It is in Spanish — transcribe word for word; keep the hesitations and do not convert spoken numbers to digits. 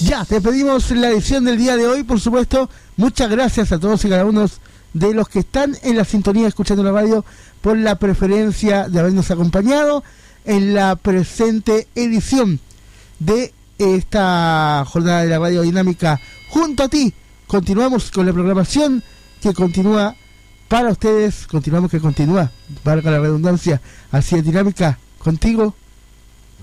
Ya, te pedimos la edición del día de hoy, por supuesto. Muchas gracias a todos y cada uno de los que están en la sintonía escuchando la radio por la preferencia de habernos acompañado en la presente edición de esta jornada de la radio dinámica junto a ti. Continuamos con la programación que continúa para ustedes, continuamos que continúa, valga la redundancia, así es dinámica contigo